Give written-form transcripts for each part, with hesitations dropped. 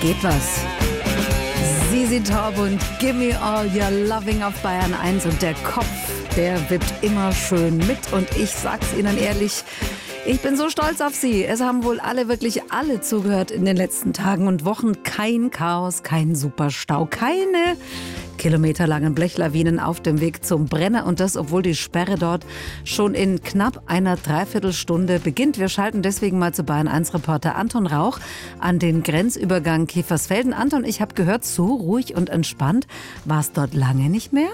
geht was. Sisi Top und Give Me All Your Loving auf Bayern 1 und der Kopf, der wippt immer schön mit und ich sag's Ihnen ehrlich, ich bin so stolz auf Sie. Es haben wohl wirklich alle zugehört in den letzten Tagen und Wochen. Kein Chaos, kein Superstau, keine kilometerlangen Blechlawinen auf dem Weg zum Brenner und das, obwohl die Sperre dort schon in knapp einer Dreiviertelstunde beginnt. Wir schalten deswegen mal zu Bayern 1 Reporter Anton Rauch an den Grenzübergang Kiefersfelden. Anton, ich habe gehört, so ruhig und entspannt war es dort lange nicht mehr.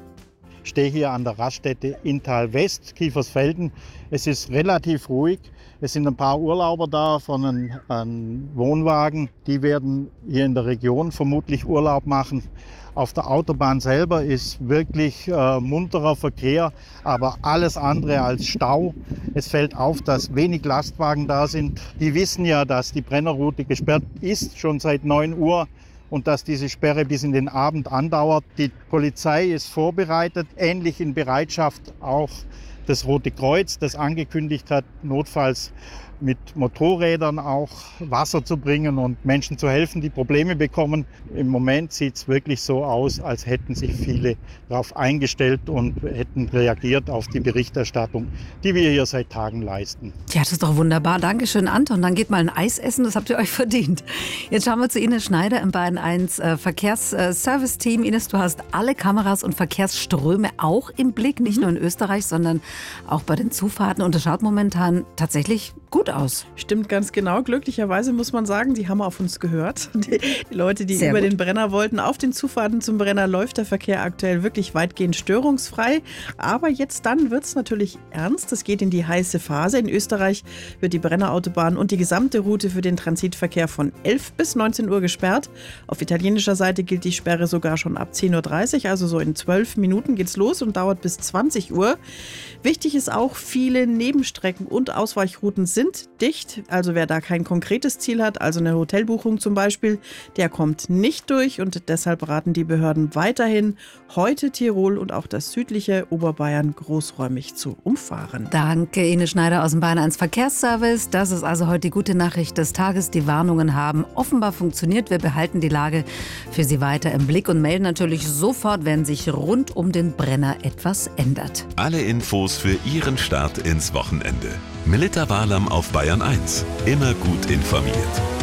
Ich stehe hier an der Raststätte Inntal West, Kiefersfelden. Es ist relativ ruhig. Es sind ein paar Urlauber da von einem Wohnwagen. Die werden hier in der Region vermutlich Urlaub machen. Auf der Autobahn selber ist wirklich munterer Verkehr, aber alles andere als Stau. Es fällt auf, dass wenig Lastwagen da sind. Die wissen ja, dass die Brennerroute gesperrt ist, schon seit 9 Uhr. Und dass diese Sperre bis in den Abend andauert. Die Polizei ist vorbereitet, ähnlich in Bereitschaft auch das Rote Kreuz, das angekündigt hat, notfalls mit Motorrädern auch Wasser zu bringen und Menschen zu helfen, die Probleme bekommen. Im Moment sieht es wirklich so aus, als hätten sich viele darauf eingestellt und hätten reagiert auf die Berichterstattung, die wir hier seit Tagen leisten. Ja, das ist doch wunderbar. Dankeschön, Anton. Dann geht mal ein Eis essen, das habt ihr euch verdient. Jetzt schauen wir zu Ines Schneider im Bayern 1 Verkehrsservice-Team. Ines, du hast alle Kameras und Verkehrsströme auch im Blick, nicht nur in Österreich, sondern auch bei den Zufahrten. Und das schaut momentan tatsächlich gut aus. Stimmt ganz genau. Glücklicherweise muss man sagen, die haben auf uns gehört. Die Leute, die Sehr über gut. den Brenner wollten. Auf den Zufahrten zum Brenner läuft der Verkehr aktuell wirklich weitgehend störungsfrei. Aber jetzt dann wird es natürlich ernst. Es geht in die heiße Phase. In Österreich wird die Brennerautobahn und die gesamte Route für den Transitverkehr von 11 bis 19 Uhr gesperrt. Auf italienischer Seite gilt die Sperre sogar schon ab 10.30 Uhr. Also so in 12 Minuten geht's los und dauert bis 20 Uhr. Wichtig ist auch, viele Nebenstrecken und Ausweichrouten sind dicht. Also wer da kein konkretes Ziel hat, also eine Hotelbuchung zum Beispiel, der kommt nicht durch und deshalb raten die Behörden weiterhin, heute Tirol und auch das südliche Oberbayern großräumig zu umfahren. Danke, Ines Schneider aus dem Bayern 1 Verkehrsservice. Das ist also heute die gute Nachricht des Tages. Die Warnungen haben offenbar funktioniert. Wir behalten die Lage für Sie weiter im Blick und melden natürlich sofort, wenn sich rund um den Brenner etwas ändert. Alle Infos für Ihren Start ins Wochenende. Melitta Walam auf Bayern 1. Immer gut informiert.